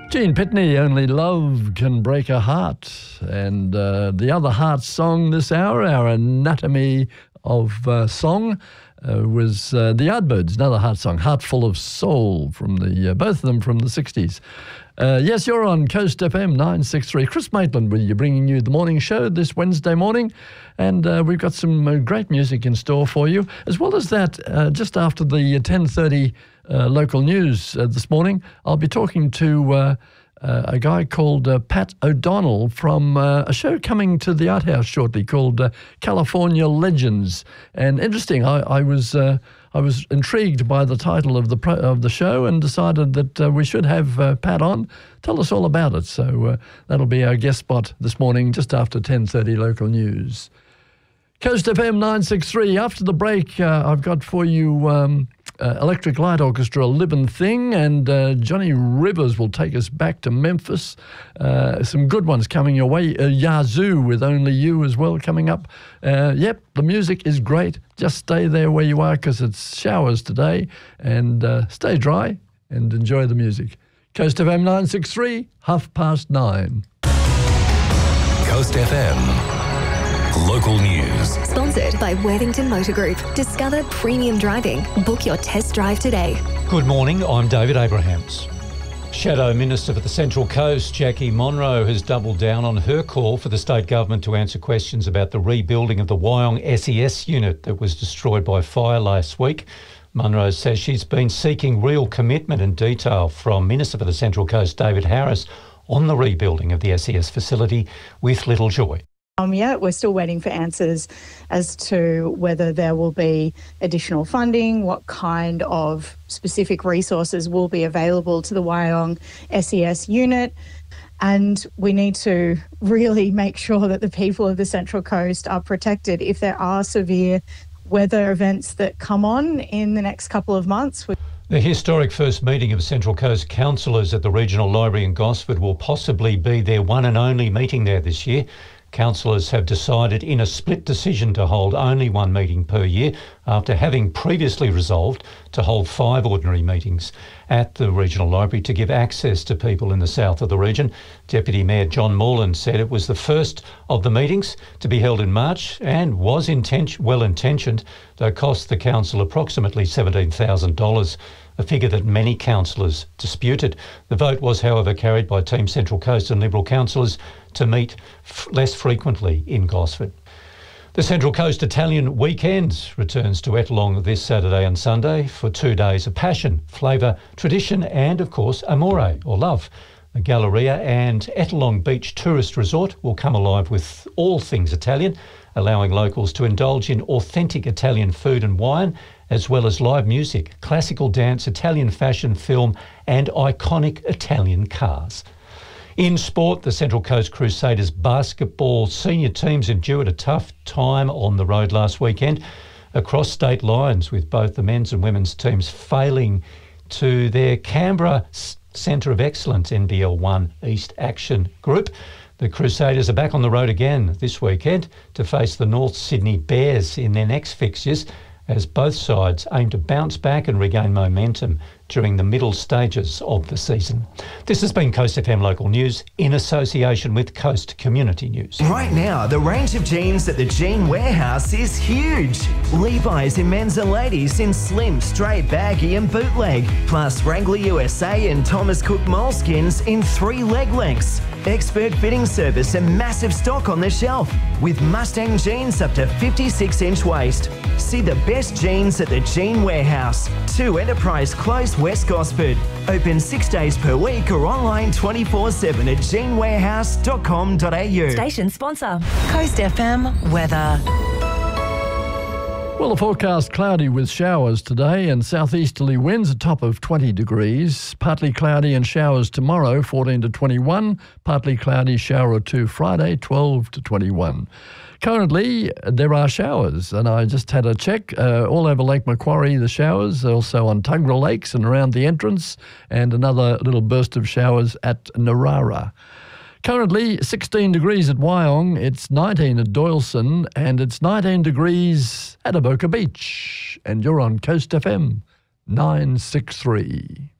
Gene Pitney, Only Love Can Break a Heart. And the other heart song this hour, our Anatomy of Song, was the Yardbirds, another heart song, Heart Full of Soul, from the both of them from the 60s. Yes, you're on Coast FM 963. Chris Maitland with you, bringing you the morning show this Wednesday morning. And we've got some great music in store for you. As well as that, just after the 10:30 local news this morning, I'll be talking to a guy called Pat O'Donnell from a show coming to the Art House shortly called California Legends. And interesting, I was intrigued by the title of the show and decided that we should have Pat on, tell us all about it. So that'll be our guest spot this morning, just after 10:30 local news. Coast FM 963. After the break, I've got for you Electric Light Orchestra, Livin' Thing, and Johnny Rivers will take us back to Memphis. Some good ones coming your way. Yazoo with Only You as well coming up. Yep, the music is great. Just stay there where you are because it's showers today, and stay dry and enjoy the music. Coast FM 963, 9:30. Coast FM. Local news. Sponsored by Worthington Motor Group. Discover premium driving. Book your test drive today. Good morning, I'm David Abrahams. Shadow Minister for the Central Coast, Jackie Monroe, has doubled down on her call for the state government to answer questions about the rebuilding of the Wyong SES unit that was destroyed by fire last week. Monroe says she's been seeking real commitment and detail from Minister for the Central Coast, David Harris, on the rebuilding of the SES facility with little joy. We're still waiting for answers as to whether there will be additional funding, what kind of specific resources will be available to the Wyong SES unit. And we need to really make sure that the people of the Central Coast are protected if there are severe weather events that come on in the next couple of months. The historic first meeting of Central Coast councillors at the Regional Library in Gosford will possibly be their one and only meeting there this year. Councillors have decided in a split decision to hold only one meeting per year after having previously resolved to hold 5 ordinary meetings at the Regional Library to give access to people in the south of the region. Deputy Mayor John Moreland said it was the first of the meetings to be held in March and was well-intentioned, though cost the council approximately $17,000. A figure that many councillors disputed. The vote was, however, carried by Team Central Coast and Liberal councillors to meet less frequently in Gosford. The Central Coast Italian Weekend returns to Ettalong this Saturday and Sunday for 2 days of passion, flavour, tradition and, of course, amore, or love. The Galleria and Ettalong Beach Tourist Resort will come alive with all things Italian, allowing locals to indulge in authentic Italian food and wine, as well as live music, classical dance, Italian fashion, film and iconic Italian cars. In sport, the Central Coast Crusaders basketball senior teams endured a tough time on the road last weekend across state lines, with both the men's and women's teams failing to their Canberra Centre of Excellence NBL 1 East Action Group. The Crusaders are back on the road again this weekend to face the North Sydney Bears in their next fixtures, as both sides aim to bounce back and regain momentum during the middle stages of the season. This has been Coast FM Local News in association with Coast Community News. Right now, the range of jeans at the Jean Warehouse is huge. Levi's in men's and ladies in slim, straight, baggy and bootleg, plus Wrangler USA and Thomas Cook moleskins in 3 leg lengths. Expert fitting service and massive stock on the shelf, with Mustang jeans up to 56-inch waist. See the best jeans at the Jean Warehouse, 2 Enterprise Close, West Gosford. Open 6 days per week or online 24/7 at jeanwarehouse.com.au. Station sponsor, Coast FM weather. Well, the forecast cloudy with showers today and southeasterly winds, a top of 20 degrees. Partly cloudy and showers tomorrow, 14 to 21. Partly cloudy, shower or two Friday, 12 to 21. Currently, there are showers, and I just had a check all over Lake Macquarie, the showers, also on Tuggerah Lakes and around the entrance, and another little burst of showers at Narara. Currently 16 degrees at Wyong, it's 19 at Doyleson, and it's 19 degrees at Avoca Beach. And you're on Coast FM 963.